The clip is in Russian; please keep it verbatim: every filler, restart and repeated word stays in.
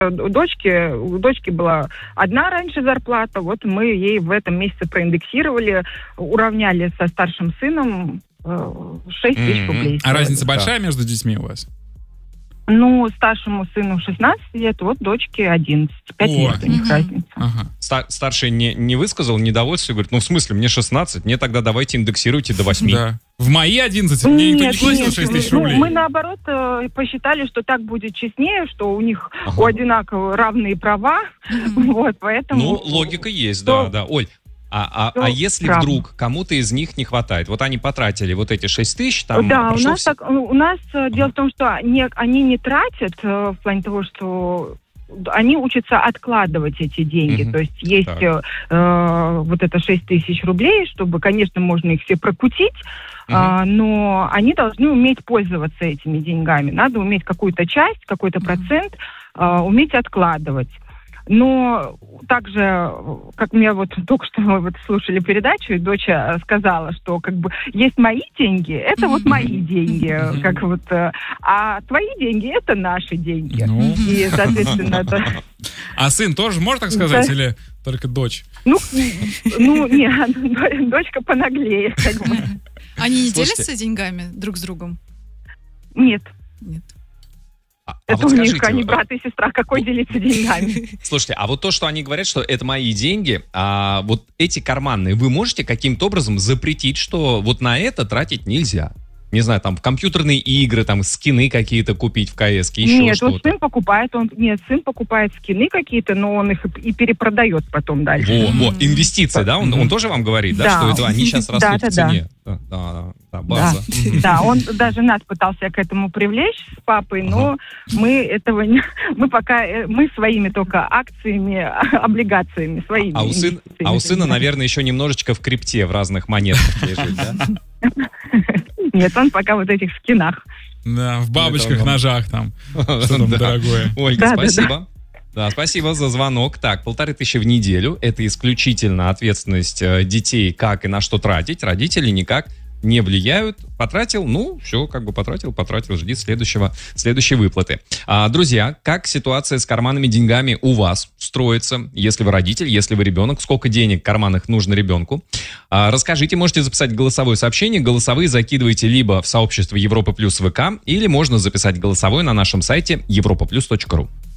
У дочки, у дочки была одна раньше зарплата, вот мы ей в этом месяце проиндексировали, уравняли со старшим сыном шесть тысяч рублей. А разница большая да. между детьми у вас? Ну, старшему сыну шестнадцать лет, вот дочке одиннадцать. пять лет у них разница. Ага. Стар- старший не, не высказал недовольство, говорит, ну, в смысле, мне шестнадцать, мне тогда давайте индексируйте до восьми. Да. В мои одиннадцать мне никто не платил шесть тысяч рублей. Ну, мы, наоборот, посчитали, что так будет честнее, что у них ага. у одинаково равные права, mm-hmm. вот, поэтому... Ну, логика есть, да, да. Оль, А, а, а если правда. вдруг кому-то из них не хватает? Вот они потратили вот эти шесть тысяч, там... Да, у нас, все... так, у нас ага. дело в том, что они, они не тратят в плане того, что они учатся откладывать эти деньги. Mm-hmm. То есть есть э, вот это шесть тысяч рублей, чтобы, конечно, можно их все прокутить, mm-hmm. э, но они должны уметь пользоваться этими деньгами. Надо уметь какую-то часть, какой-то mm-hmm. процент э, уметь откладывать. Но также, как мне вот только что мы вот слушали передачу, и дочь сказала, что как бы есть мои деньги, это вот мои деньги, как вот, а твои деньги это наши деньги. Ну. И, соответственно, это... А сын тоже может так сказать, да. или только дочь? Ну, ну нет, дочка понаглее, как бы. Они не делятся деньгами друг с другом? Нет. Нет. А, это а вот у них, скажите, они брат и сестра, какой делится деньгами? Слушайте, а вот то, что они говорят, что это мои деньги, а вот эти карманные, вы можете каким-то образом запретить, что вот на это тратить нельзя? Не знаю, там, в компьютерные игры, там, скины какие-то купить в КС-ке, еще нет, что-то. Нет, вот сын покупает, он, нет, сын покупает скины какие-то, но он их и перепродает потом дальше. Во, во, инвестиции, да? Он, он тоже вам говорит, да, да. что это они сейчас растут да, да, в цене? Да, да, да, да база. Да. да, он даже нас пытался к этому привлечь с папой, но ага. мы этого не... Мы пока... Мы своими только акциями, облигациями, своими. А у, сын, а у сына, наверное, еще немножечко в крипте, в разных монетках лежит, да? Нет, он пока вот этих скинах. Да, в бабочках, ножах там. Что там дорогое. Ольга, спасибо. Да, спасибо за звонок. Так, полторы тысячи в неделю. Это исключительно ответственность детей, как и на что тратить. Родители никак не влияют. Потратил, ну, все, как бы потратил, потратил. Жди следующего, следующей выплаты. А, друзья, как ситуация с карманными деньгами у вас строится? Если вы родитель, если вы ребенок, сколько денег в карманах нужно ребенку? А, расскажите, можете записать голосовое сообщение. Голосовые закидывайте либо в сообщество Европа Плюс ВК, или можно записать голосовое на нашем сайте европа плюс точка ру.